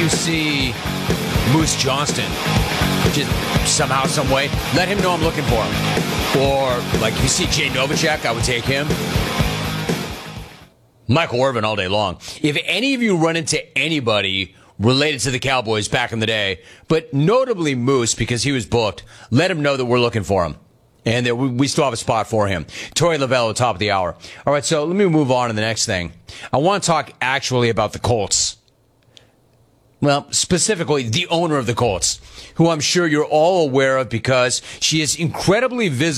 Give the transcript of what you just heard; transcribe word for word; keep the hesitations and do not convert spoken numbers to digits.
see Moose Johnston, just somehow, some way, let him know I'm looking for him. Or, like, if you see Jay Novacek, I would take him. Michael Irvin all day long. If any of you run into anybody related to the Cowboys back in the day, but notably Moose, because he was booked, let him know that we're looking for him. And that we still have a spot for him. Torey Lovullo, top of the hour. All right, so let me move on to the next thing. I want to talk actually about the Colts. Well, specifically the owner of the Colts, who I'm sure you're all aware of because she is incredibly visible.